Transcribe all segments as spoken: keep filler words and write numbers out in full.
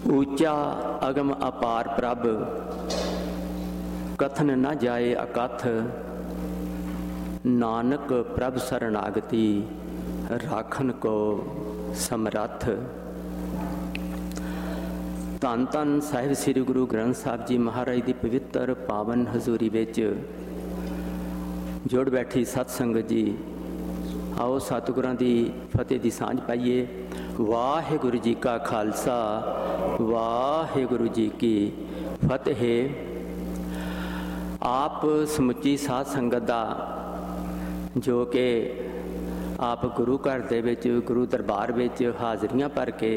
ऊंचा अगम अपार प्रभ, कथन न जाए अकथ। नानक प्रभ शरणागति, राखन को समरथ। धन धन साहिब श्री गुरु ग्रंथ साहिब जी महाराज की पवित्र पावन हजूरी विच जुड़ बैठी सत संगत जी, आओ सतगुरां दी फतेह दी सांझ पाइए। वाहिगुरु जी का खालसा, वाहिगुरु जी की फतेह। आप समुची साध संगत दा जो कि आप गुरु घर दे विच गुरु दरबार विच हाज़रियां भर के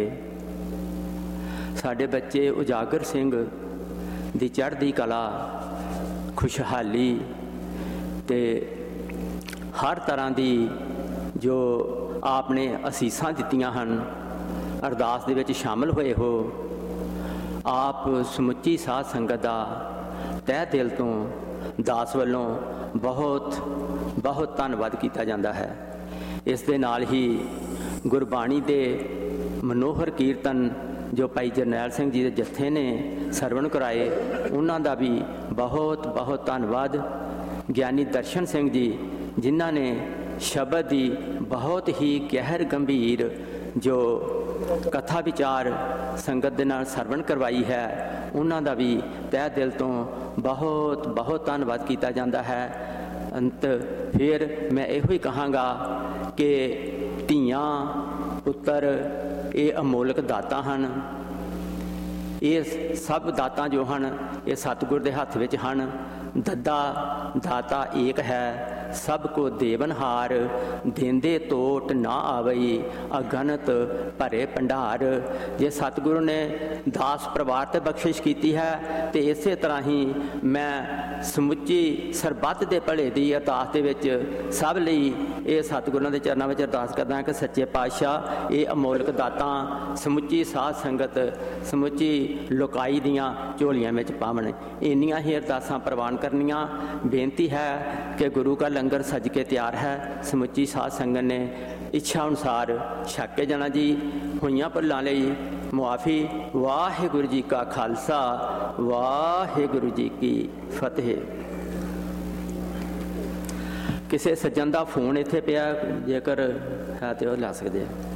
साडे बच्चे उजागर सिंह दी चढ़दी कला, खुशहाली ते हर तरह दी जो आपने असीसां दित्तियां हन, अरदास दे विच शामिल होए हो। आप समुची साध संगत दा तह दिल तो दास वालों बहुत बहुत धन्नवाद किया जाता है। इस दे नाल ही गुरबाणी दे मनोहर कीर्तन जो भाई जरनैल सिंह जी के जत्थे ने सरवण कराए, उन्हां दा भी बहुत बहुत धन्नवाद। ज्ञानी दर्शन सिंह जी जिन्हां ने शब्द की बहुत ही गहर गंभीर जो कथा विचार संगत दे नाल सरवण करवाई है, उन्हां दा भी तह दिल तो बहुत बहुत धन्नवाद किया जाता है। अंत फिर मैं इहो ही कहांगा कि धीआं पुत्तर ये अमोलक दाता हन। ये सब दाता जो हन ये सतगुर दे हत्थ विच हन। दद्दा दाता एक है, सबको देवनहार। देंदे तोट ना आवई, अगणत भरे भंडार। जे सतगुरु ने दास परिवार ते बख्शिश की है तो इस तरह ही मैं समुची सरबत के भले की अरदास दे विच सब लई ये सतगुरुओं के चरणों में अरदास करदा कि सच्चे पातशाह ये अमोलक दाता समुची साध संगत समुची लोकाई दियां झोलियां में पावन। इन्नियां ही अरदासां प्रवान करनियां। बेनती है कि गुरु का लंगर सज के तैयार है, समुची साध संगत ने इच्छा अनुसार छक के जाना जी। होइयां भुलां लई मुआफ़ी। वाहिगुरु जी का खालसा, वाहिगुरु जी की फतेह। किसी सज्जन का फोन इत्थे पिया, जेकर है तो ला सकते हैं।